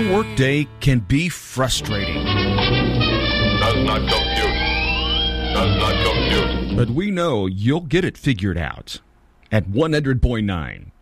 long workday can be frustrating. Does not compute. Does not compute. But we know you'll get it figured out. At 100.9